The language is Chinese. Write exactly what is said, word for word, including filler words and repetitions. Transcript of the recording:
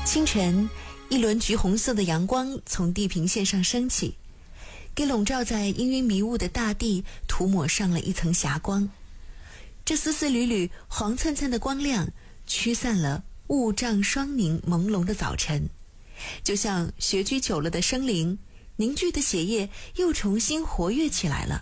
清晨，一轮橘红色的阳光从地平线上升起，给笼罩在氤氲迷雾的大地涂抹上了一层霞光。这丝丝缕缕黄灿灿的光亮驱散了雾障霜凝朦胧的早晨，就像穴居久了的生灵，凝聚的血液又重新活跃起来了。